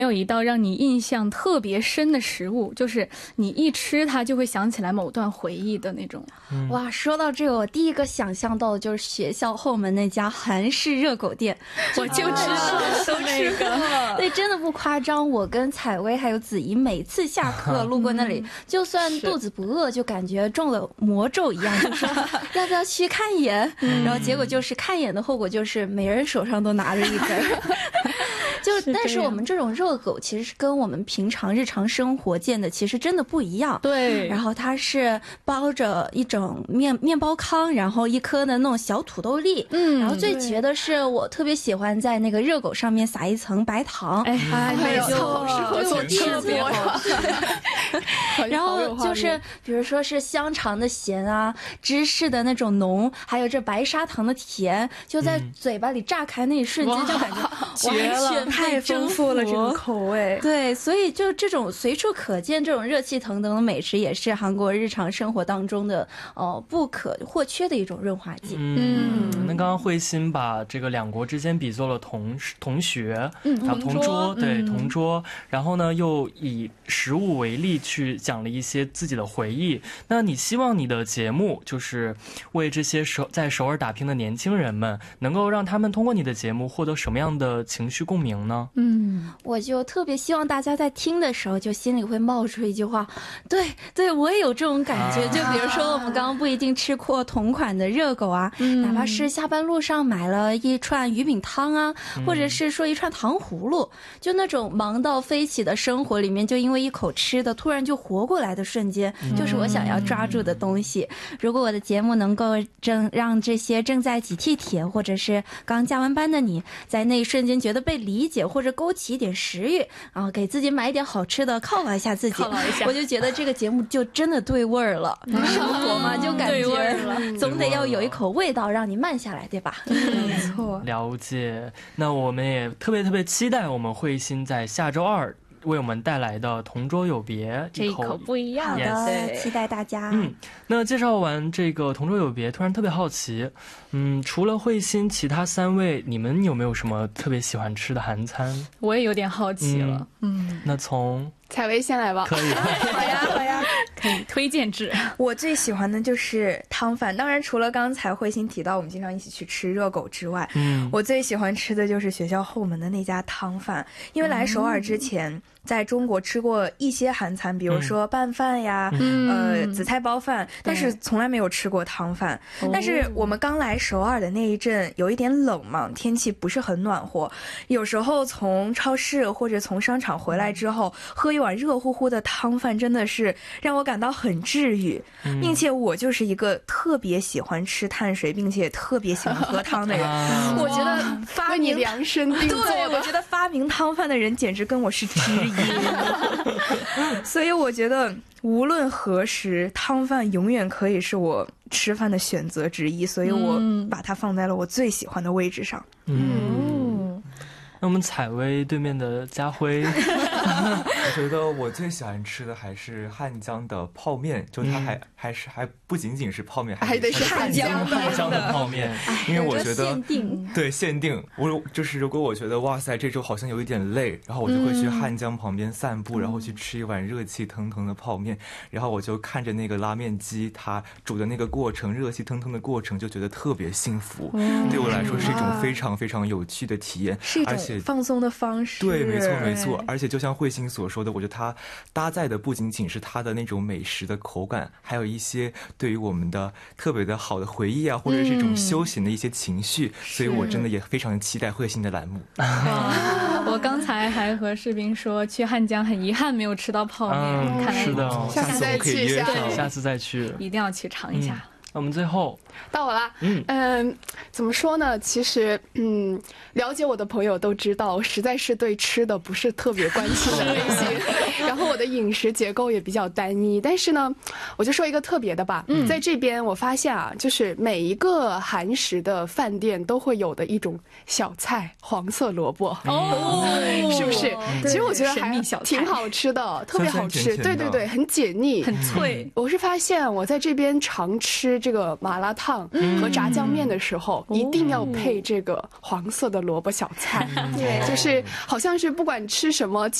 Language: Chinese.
有一道让你印象特别深的食物，就是你一吃它就会想起来某段回忆的那种？ 哇，说到这个，我第一个想象到的就是学校后门那家韩式热狗店， 我就知道都吃过。 对，真的不夸张，我跟采薇还有子怡每次下课路过那里，就算肚子不饿，就感觉中了魔咒一样，就说要不要去看一眼，然后结果就是看一眼的后果就是每人手上都拿着一根。但是我们这种热狗其实是跟我们平常日常生活见的其实真的不一样。 对， 然后它是包着一整面包糠，然后一颗的那种小土豆粒。然后最绝的是我特别喜欢在那个热狗上面撒一层白糖。 没错， 对，我第一次我然后就是比如说是香肠的咸啊，芝士的那种浓，还有这白砂糖的甜，就在嘴巴里炸开那一瞬间就感觉绝了， 太丰富了这个口味。 对，所以就这种随处可见这种热气腾腾的美食，也是韩国日常生活当中的不可或缺的一种润滑剂。 那刚刚慧心把这个两国之间比作了同学，还有同桌，对，同桌，然后呢又以食物为例去讲了一些自己的回忆。那你希望你的节目就是为这些在首尔打拼的年轻人们，能够让他们通过你的节目获得什么样的情绪共鸣呢？ 我就特别希望大家在听的时候就心里会冒出一句话，对，我也有这种感觉。就比如说我们刚刚不一定吃过同款的热狗啊，哪怕是下班路上买了一串鱼饼汤啊，或者是说一串糖葫芦，就那种忙到飞起的生活里面，就因为一口吃的突然就活过来的瞬间，就是我想要抓住的东西。如果我的节目能够让这些正在挤地铁或者是刚加完班的你，在那一瞬间觉得被理解，或者勾起一点食欲，然后给自己买一点好吃的犒劳一下自己，我就觉得这个节目就真的对味儿了。生活嘛，就感觉总得要有一口味道让你慢下来，对吧？ 没错， 了解。那我们也特别期待我们慧心在下周2为我们带来的同桌有别， 这一口不一样。 好的，期待大家。 那介绍完这个同桌有别，突然特别好奇，除了慧心，其他3位你们有没有什么特别喜欢吃的韩餐？ 我也有点好奇了。 那从采薇先来吧。 可以。 好呀， 可以推荐制。 我最喜欢的就是汤饭，当然除了刚才慧心提到我们经常一起去吃热狗之外，我最喜欢吃的就是学校后门的那家汤饭。因为来首尔之前在中国吃过一些韩餐，比如说拌饭呀，紫菜包饭，但是从来没有吃过汤饭。但是我们刚来首尔的那一阵有一点冷嘛，天气不是很暖和，有时候从超市或者从商场回来之后，喝一碗热乎乎的汤饭，真的是让我感到很治愈。并且我就是一个特别喜欢吃碳水，并且特别喜欢喝汤的人。我觉得发明量身定做的， 对，我觉得发明汤饭的人简直跟我是知音。所以我觉得无论何时，汤饭永远可以是我吃饭的选择之一，所以我把它放在了我最喜欢的位置上。 那我们采薇对面的家辉， 我觉得我最喜欢吃的还是汉江的泡面，就它还不仅仅是泡面， 还得是汉江的泡面，因为我觉得限定， 就是如果我觉得哇塞这周好像有一点累，然后我就会去汉江旁边散步，然后去吃一碗热气腾腾的泡面，然后我就看着那个拉面机它煮的那个过程，热气腾腾的过程，就觉得特别幸福。对我来说是一种非常非常有趣的体验，而且放松的方式。 对，没错。而且就像慧心所说的，我觉得它搭载的不仅仅是它的那种美食的口感，还有一些对于我们的特别的好的回忆啊，或者是一种休闲的一些情绪。所以我真的也非常期待慧心的栏目。 我刚才还和士兵说，去汉江很遗憾没有吃到泡面。看来是的， 下次我们可以约上， 下次再去， 一定要去尝一下。 那我们最后到我啦。怎么说呢？其实，了解我的朋友都知道，我实在是对吃的不是特别关心的类型。然后我的饮食结构也比较单一。但是呢，我就说一个特别的吧。在这边我发现啊，就是每一个韩食的饭店都会有的一种小菜——黄色萝卜。是不是？其实我觉得还挺好吃的，特别好吃。对，很解腻， 很脆。 我是发现我在这边常吃这个麻辣烫和炸酱面的时候，一定要配这个黄色的萝卜小菜。对，就是好像是不管吃什么